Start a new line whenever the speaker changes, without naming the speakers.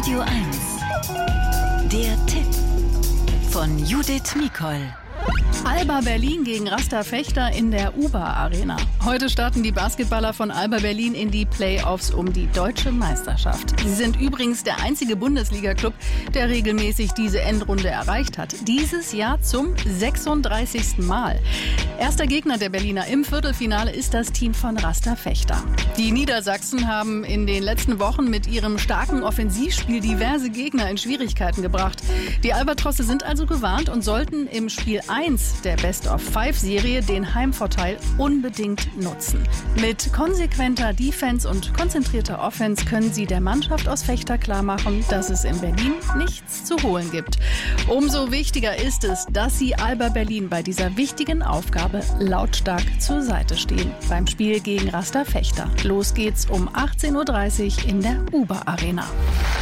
Radio 1. Der Tipp von Judith Mikol.
Alba Berlin gegen Rasta Fechter in der UBA-Arena. Heute starten die Basketballer von Alba Berlin in die Playoffs um die deutsche Meisterschaft. Sie sind übrigens der einzige Bundesliga-Club, der regelmäßig diese Endrunde erreicht hat. Dieses Jahr zum 36. Mal. Erster Gegner der Berliner im Viertelfinale ist das Team von Rasta Fechter. Die Niedersachsen haben in den letzten Wochen mit ihrem starken Offensivspiel diverse Gegner in Schwierigkeiten gebracht. Die Albatrosse sind also gewarnt und sollten im Spiel 1 der Best-of-5-Serie den Heimvorteil unbedingt nutzen. Mit konsequenter Defense und konzentrierter Offense können sie der Mannschaft aus Fechter klarmachen, dass es in Berlin nichts zu holen gibt. Umso wichtiger ist es, dass sie Alba Berlin bei dieser wichtigen Aufgabe lautstark zur Seite stehen. Beim Spiel gegen Rasta Fechter. Los geht's um 18:30 Uhr in der UBA-Arena.